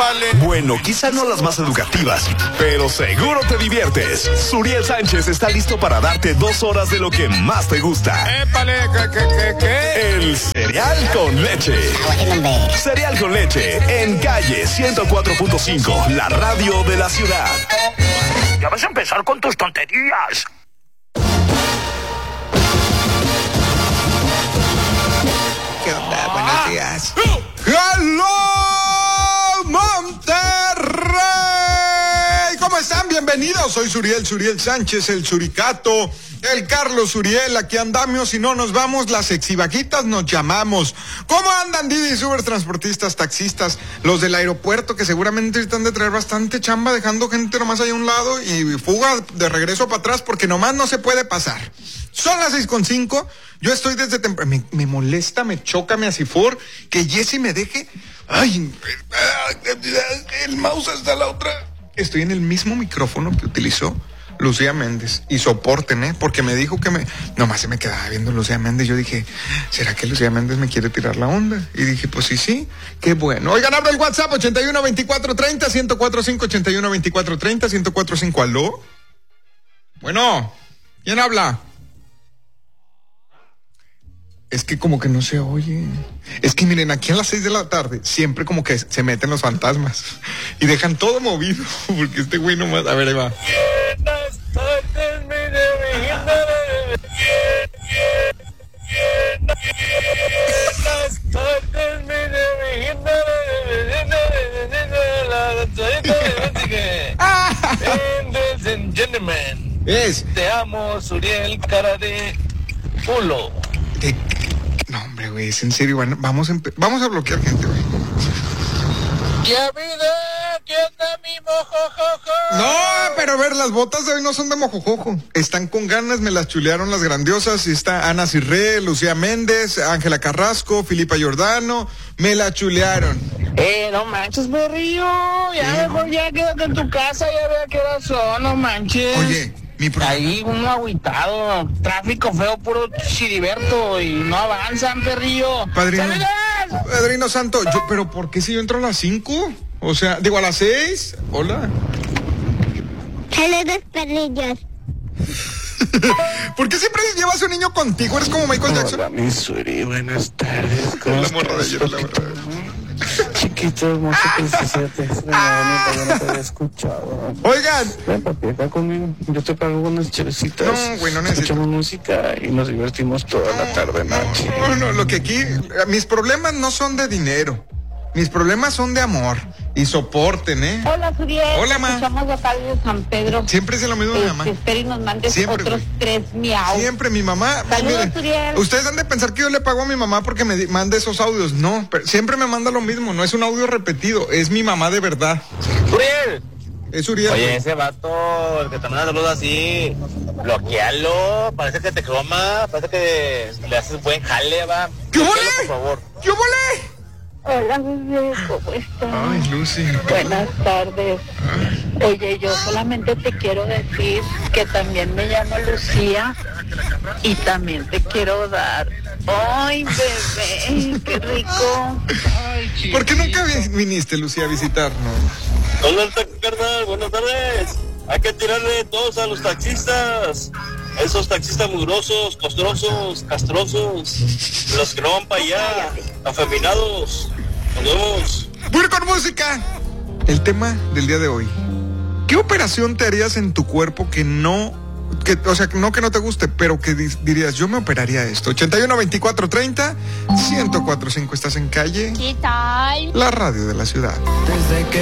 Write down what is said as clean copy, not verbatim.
épale. Bueno, quizá no las más educativas, pero seguro te diviertes. Suriel Sánchez está listo para darte 2 horas de lo que más te gusta. Épale, ¿qué? El cereal con leche. Cereal con leche en Calle 104.5, la radio de la ciudad. Ya vas a empezar con tus tonterías. ¿Qué onda? Buenos días. ¡Hello, Monterrey! ¿Cómo están? Bienvenidos. Soy Suriel Sánchez, el Suricato, el Carlos Suriel. Aquí andamos, si no nos vamos, las sexivaquitas nos llamamos. ¿Cómo andan, Didi, Ubers, transportistas, taxistas, los del aeropuerto, que seguramente están de traer bastante chamba, dejando gente nomás ahí a un lado y fuga de regreso para atrás porque nomás no se puede pasar? Son las 6:05. Yo estoy desde temprano. Me molesta, me choca, me acifur que Jessy me deje. Ay, el mouse está la otra. Estoy en el mismo micrófono que utilizó Lucía Méndez. Y soporten, porque me dijo que nomás se me quedaba viendo Lucía Méndez. Yo dije, ¿será que Lucía Méndez me quiere tirar la onda? Y dije, pues sí, qué bueno. Oigan, abro el WhatsApp 81-24-30-1045, 81-24-30-1045. ¿Aló? Bueno, ¿quién habla? Es que como que no se oye. Es que miren, aquí a las 6 de la tarde siempre como que se meten los fantasmas y dejan todo movido, porque este güey nomás... A ver, ahí va. Ladies and gentlemen, te amo, Suriel, cara de culo. No, hombre, güey, es en serio. Bueno, vamos a bloquear gente, güey. ¡Ya vida! ¿Qué onda, mi mojojojo? No, pero a ver, las botas de hoy no son de mojojojo. Están con ganas, me las chulearon las grandiosas. Y está Ana Cirré, Lucía Méndez, Ángela Carrasco, Filipa Giordano. Me la chulearon. No manches, perrillo. Ya mejor ya quédate en tu casa, ya vea qué horas son, no manches. Oye, ahí uno agüitado, tráfico feo, puro chiriberto y no avanzan, perrillo. Padrino Santo, pero ¿por qué si yo entro a las 5? O sea, digo a las 6. Hola. Saludos, perrillos. ¿Por qué siempre llevas un niño contigo? ¿Eres como Michael Jackson? Hola, mi Suri, buenas tardes. ¿Cómo la morra de ayer, la morra. Chiquito, hermoso, princesete. Yo no te había escuchado. Oigan. Ven, papi, acá conmigo. Yo te pago unas chevecitas. No, güey, no necesito. Escuchamos música y nos divertimos toda la tarde, noche. No, lo que aquí... Mis problemas no son de dinero. Mis problemas son de amor. Y soporten, Hola, Suriel. Hola, ma. Escuchamos de acá de San Pedro. Siempre es lo mismo mi mamá. Espero y nos mandes siempre, otros 3 miau. Siempre mi mamá. Saludos, miren, Suriel. ustedes han de pensar que yo le pago a mi mamá porque me mande esos audios. No, pero siempre me manda lo mismo. No es un audio repetido. Es mi mamá de verdad. ¡Suriel! Es Uriel. Oye, ese vato, el que te manda saludos así, bloquealo. Parece que te croma. Parece que le haces buen jale, va. ¿Qué volé? Por favor. ¿Qué volé? Hola, bebé, ¿cómo estás? Ay, Lucy. Buenas tardes. Oye, yo solamente te quiero decir que también me llamo Lucía y también te quiero dar. Ay, bebé, qué rico. Ay, ¿Por qué nunca viniste, Lucía, a visitarnos? Hola, carnal, buenas tardes. Hay que tirarle todos a los taxistas. Esos taxistas mugrosos, costrosos, castrosos, los que no van para allá, afeminados. Nos vemos. ¡Voy con música! El tema del día de hoy. ¿Qué operación te harías en tu cuerpo que no te guste, pero que dirías, yo me operaría esto? 81-24-30-1045. Estás en Calle. ¿Qué tal? La radio de la ciudad.